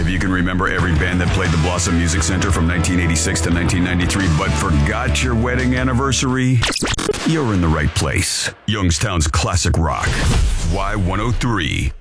If you can remember every band that played the Blossom Music Center from 1986 to 1993 but forgot your wedding anniversary, you're in the right place. Youngstown's classic rock. Y103.